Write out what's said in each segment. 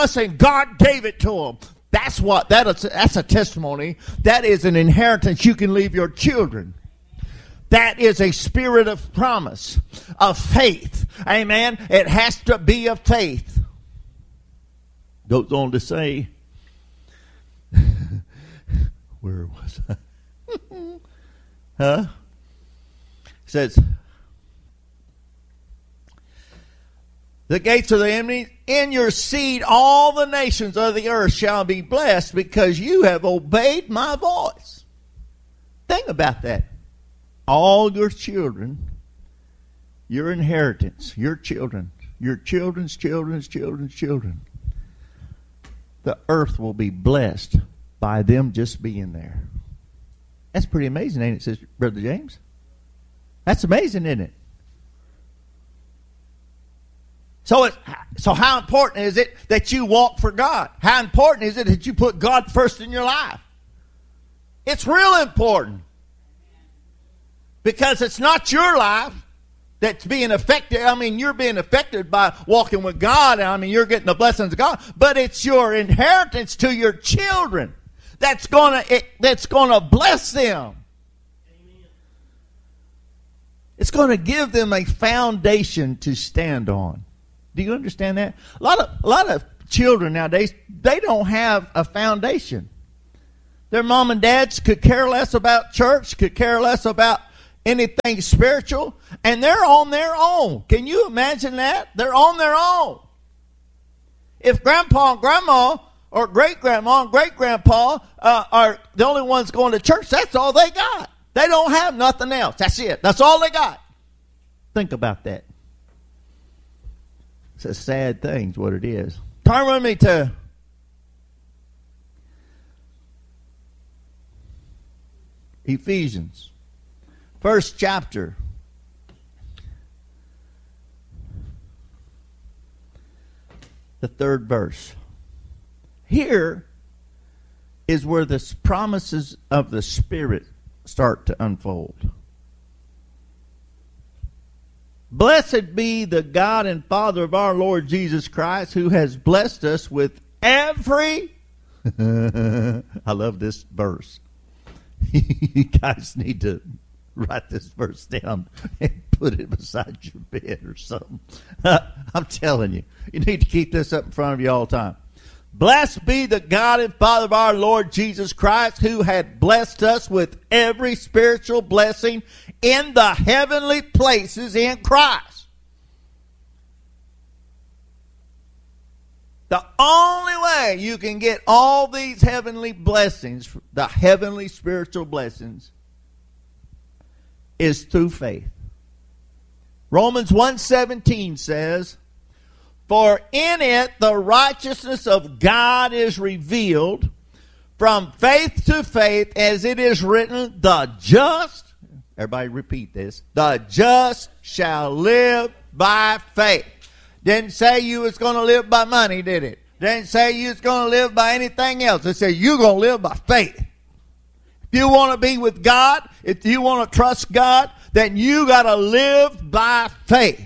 and God gave it to them. That's a testimony. That is an inheritance you can leave your children. That is a spirit of promise, of faith. Amen. It has to be of faith. Goes on to say, where was I? Says, the gates of the enemy, in your seed all the nations of the earth shall be blessed because you have obeyed my voice. Think about that. All your children, your inheritance, your children, your children's children's children's children, the earth will be blessed by them just being there. That's pretty amazing, ain't it, Sister Brother James? That's amazing, isn't it? So how important is it that you walk for God? How important is it that you put God first in your life? It's real important. Because it's not your life that's being affected. I mean, you're being affected by walking with God. I mean, you're getting the blessings of God. But it's your inheritance to your children that's gonna bless them. Amen. It's going to give them a foundation to stand on. Do you understand that? A lot of children nowadays, they don't have a foundation. Their mom and dads could care less about church, could care less about anything spiritual, and they're on their own. Can you imagine that? They're on their own. If grandpa and grandma or great-grandma and great-grandpa are the only ones going to church, that's all they got. They don't have nothing else. That's it. That's all they got. Think about that. It's a sad thing, is what it is. Turn with me to Ephesians. First chapter. The 3rd verse. Here is where the promises of the Spirit start to unfold. Blessed be the God and Father of our Lord Jesus Christ, who has blessed us with every... I love this verse. You guys need to write this verse down and put it beside your bed or something. I'm telling you, you need to keep this up in front of you all the time. Blessed be the God and Father of our Lord Jesus Christ, who had blessed us with every spiritual blessing in the heavenly places in Christ. The only way you can get all these heavenly blessings, the heavenly spiritual blessings, is through faith. Romans 1:17 says, for in it the righteousness of God is revealed from faith to faith, as it is written, the just, everybody repeat this, the just shall live by faith. Didn't say you was going to live by money, did it? Didn't say you was going to live by anything else. It said you're going to live by faith. If you want to be with God, if you want to trust God, then you got to live by faith.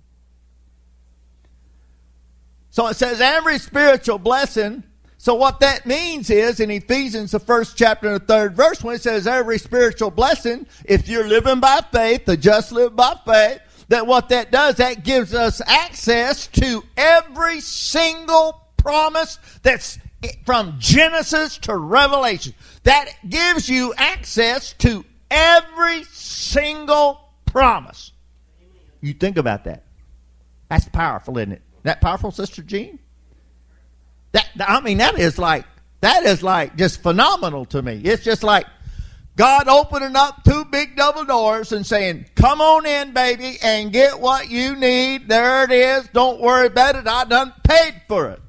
So it says every spiritual blessing. So what that means is in Ephesians, the 1st chapter and the 3rd verse, when it says every spiritual blessing, if you're living by faith, the just live by faith, that what that does, that gives us access to every single promise that's from Genesis to Revelation. That gives you access to every single promise. You think about that. That's powerful, isn't it? That powerful, Sister Jean? That is like just phenomenal to me. It's just like God opening up 2 big double doors and saying, come on in, baby, and get what you need. There it is. Don't worry about it. I done paid for it.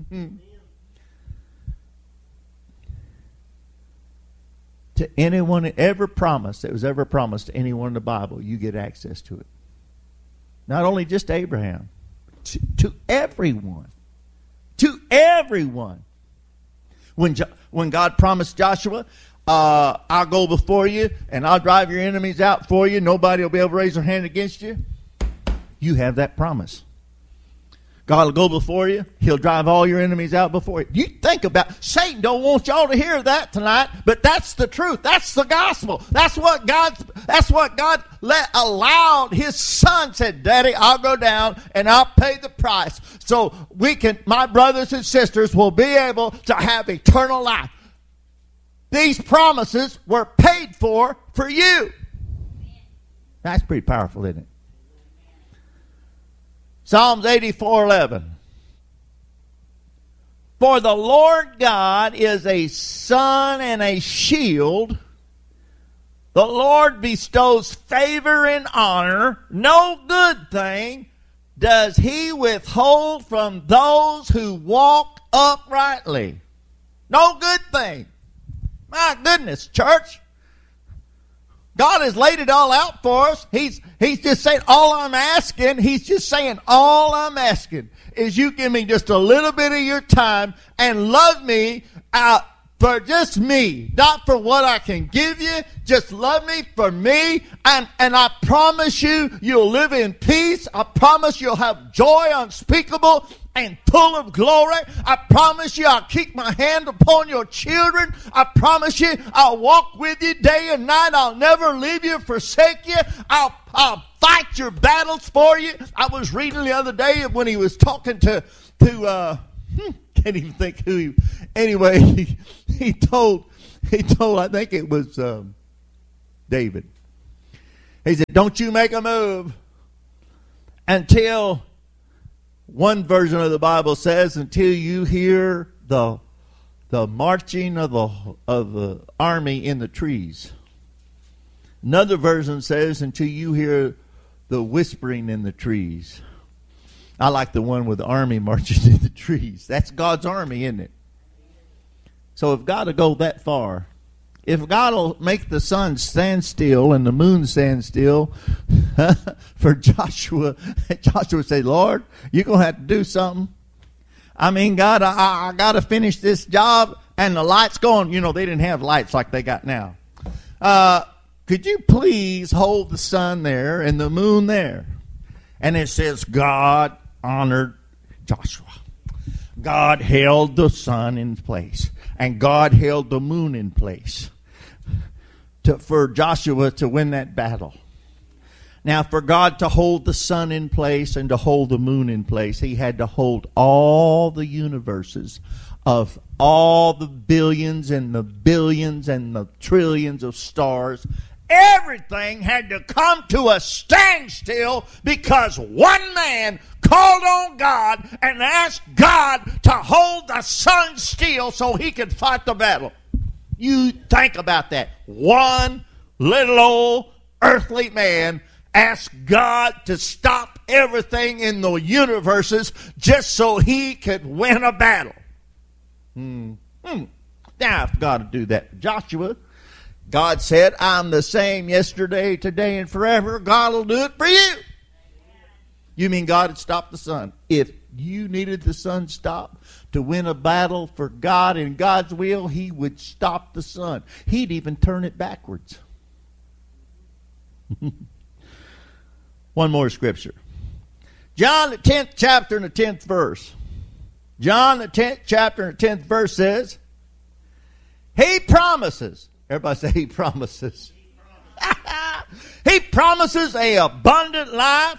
To anyone, every promise that was ever promised to anyone in the Bible, you get access to it. Not only just Abraham. To everyone. To everyone. When God promised Joshua, I'll go before you and I'll drive your enemies out for you. Nobody will be able to raise their hand against you. You have that promise. God will go before you. He'll drive all your enemies out before you. You think about, Satan don't want y'all to hear that tonight, but that's the truth. That's the gospel. That's what God allowed his son said, Daddy, I'll go down and I'll pay the price. So my brothers and sisters will be able to have eternal life. These promises were paid for you. That's pretty powerful, isn't it? Psalms 84:11. For the Lord God is a sun and a shield. The Lord bestows favor and honor. No good thing does he withhold from those who walk uprightly. No good thing. My goodness, church. God has laid it all out for us. He's just saying, all I'm asking is you give me just a little bit of your time and love me out for just me. Not for what I can give you. Just love me for me. And I promise you'll live in peace. I promise you'll have joy unspeakable and full of glory. I promise you I'll keep my hand upon your children. I promise you I'll walk with you day and night. I'll never leave you, forsake you. I'll fight your battles for you. I was reading the other day when he was talking to can't even think who he, anyway, he told, I think it was David. He said, don't you make a move until, one version of the Bible says, until you hear the marching of the army in the trees. Another version says, until you hear the whispering in the trees. I like the one with the army marching in the trees. That's God's army, isn't it? So if God will go that far, if God will make the sun stand still and the moon stand still for Joshua said, Lord, you're going to have to do something. I mean, God, I got to finish this job. And the lights going, they didn't have lights like they got now. Could you please hold the sun there and the moon there? And it says God honored Joshua. God held the sun in place. And God held the moon in place for Joshua to win that battle. Now, for God to hold the sun in place and to hold the moon in place, he had to hold all the universes of all the billions and the billions and the trillions of stars. Everything had to come to a standstill because one man called on God and asked God to hold the sun still so he could fight the battle. You think about that. One little old earthly man asked God to stop everything in the universes just so he could win a battle. Now, if God would do that for Joshua, God said, I'm the same yesterday, today, and forever. God will do it for you. You mean God would stop the sun? If you needed the sun stopped to win a battle for God and God's will, he would stop the sun. He'd even turn it backwards. One more scripture. John, the 10th chapter and the 10th verse. John, the 10th chapter and the 10th verse says, he promises. Everybody say he promises. He promises an abundant life.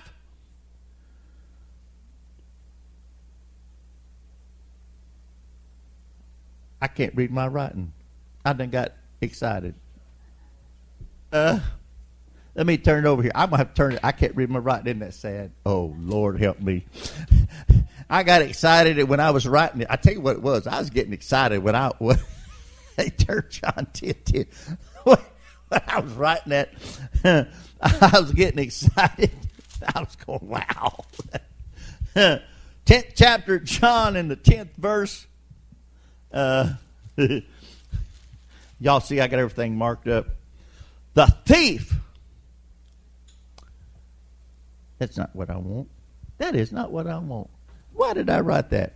I can't read my writing. I done got excited. Let me turn it over here. I'm going to have to turn it. I can't read my writing. Isn't that sad? Oh, Lord, help me. I got excited when I was writing it. I tell you what it was. I was getting excited when they turned John 10:10. When I was writing that, I was getting excited. I was going, wow. 10th chapter, John, in the 10th verse. Y'all see I got everything marked up. The thief. That's not what I want. That is not what I want. Why did I write that?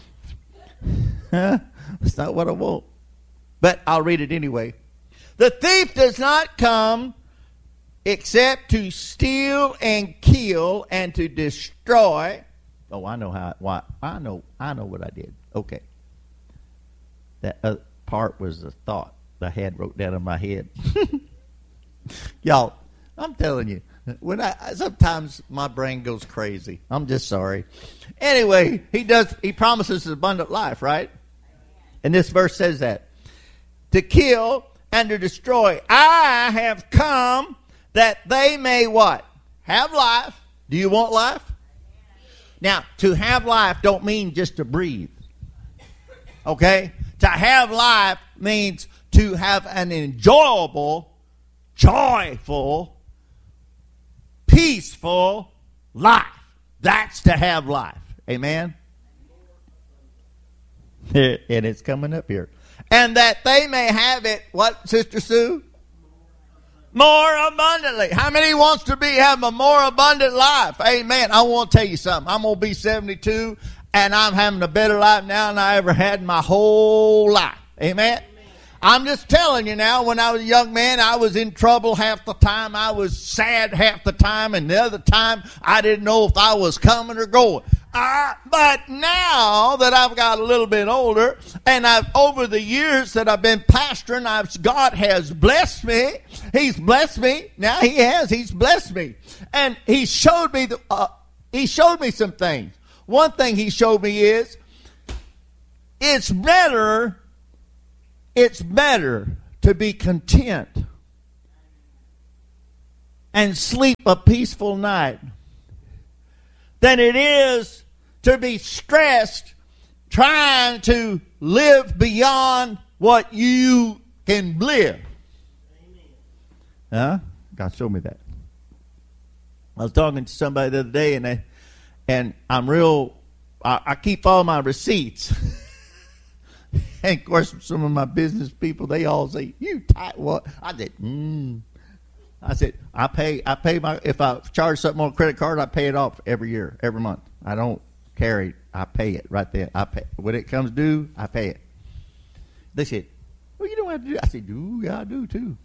That's not what I want. But I'll read it anyway. The thief does not come except to steal and kill and to destroy. Oh, I know why. I know what I did. Okay. That other part was the thought I had wrote down in my head. Y'all, I'm telling you, sometimes my brain goes crazy. I'm just sorry. Anyway, he promises abundant life, right? And this verse says that. To kill and to destroy. I have come that they may what? Have life. Do you want life? Now, to have life don't mean just to breathe. Okay? To have life means to have an enjoyable, joyful, peaceful life. That's to have life. Amen? And it's coming up here. And that they may have it, what, Sister Sue? More abundantly. How many wants to have a more abundant life? Amen. I want to tell you something. I'm going to be 72, and I'm having a better life now than I ever had in my whole life. Amen. I'm just telling you now, when I was a young man, I was in trouble half the time. I was sad half the time, and the other time, I didn't know if I was coming or going. But now that I've got a little bit older, and over the years that I've been pastoring, God has blessed me. He's blessed me. Now He has. He's blessed me. And He showed me some things. One thing He showed me is, it's better to be content and sleep a peaceful night than it is to be stressed trying to live beyond what you can live. Huh? God showed me that. I was talking to somebody the other day, and I keep all my receipts. And of course, some of my business people, they all say, "You tight what?" I said, I pay if I charge something on a credit card, I pay it off every month. I don't carry. I pay it right there. I pay when it comes due. I pay it. They said, "Well, you don't have to do." I said, "Yeah, I do too."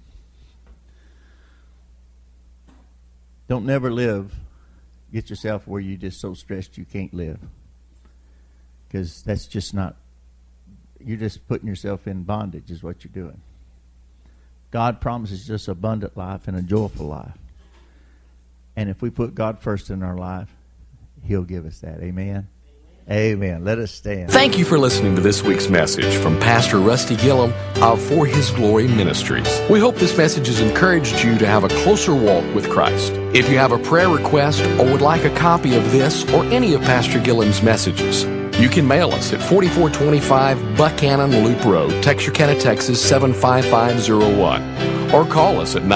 Don't never get yourself where you're just so stressed you can't live, because that's just not. You're just putting yourself in bondage is what you're doing. God promises us abundant life and a joyful life. And if we put God first in our life, He'll give us that. Amen? Amen. Let us stand. Thank you for listening to this week's message from Pastor Rusty Gillum of For His Glory Ministries. We hope this message has encouraged you to have a closer walk with Christ. If you have a prayer request or would like a copy of this or any of Pastor Gillum's messages, you can mail us at 4425 Buchanan Loop Road, Texarkana, Texas 75501, or call us at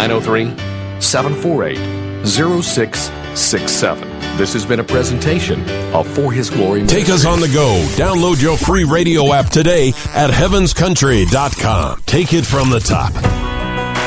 903-748-0667. This has been a presentation of For His Glory Ministries. Take us on the go. Download your free radio app today at heavenscountry.com. Take it from the top.